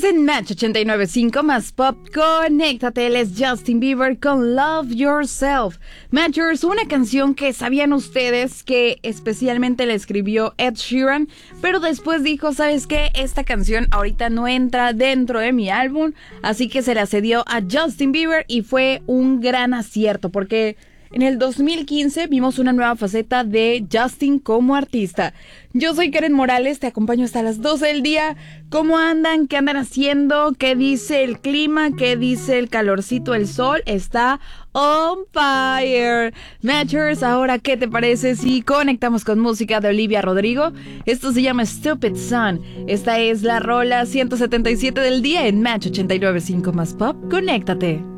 Estás en Match 89.5 más pop. Conéctate, él es Justin Bieber con Love Yourself. Matchers, una canción que sabían ustedes que especialmente la escribió Ed Sheeran, pero después dijo, ¿sabes qué? Esta canción ahorita no entra dentro de mi álbum, así que se la cedió a Justin Bieber y fue un gran acierto porque en el 2015 vimos una nueva faceta de Justin como artista. Yo soy Karen Morales, te acompaño hasta las 12 del día. ¿Cómo andan? ¿Qué andan haciendo? ¿Qué dice el clima? ¿Qué dice el calorcito? El sol está on fire. Matchers, ahora, ¿qué te parece si conectamos con música de Olivia Rodrigo? Esto se llama Stupid Sun. Esta es la rola 177 del día en Match 89.5 más pop. Conéctate.